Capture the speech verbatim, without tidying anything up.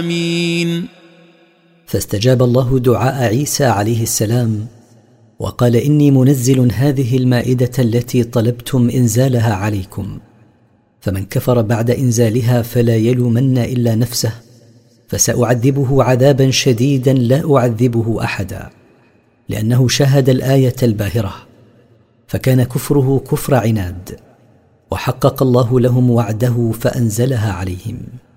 آمين. فاستجاب الله دعاء عيسى عليه السلام وقال: إني منزل هذه المائدة التي طلبتم إنزالها عليكم، فمن كفر بعد إنزالها فلا يلومن إلا نفسه، فسأعذبه عذابا شديدا لا أعذبه أحدا، لأنه شاهد الآية الباهرة، فكان كفره كفر عناد، وحقق الله لهم وعده فأنزلها عليهم.